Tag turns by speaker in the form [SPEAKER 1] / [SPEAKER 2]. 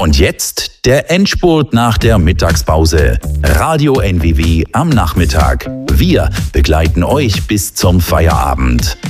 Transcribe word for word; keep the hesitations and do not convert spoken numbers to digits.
[SPEAKER 1] Und jetzt der Endspurt nach der Mittagspause. Radio N W W am Nachmittag. Wir begleiten euch bis zum Feierabend.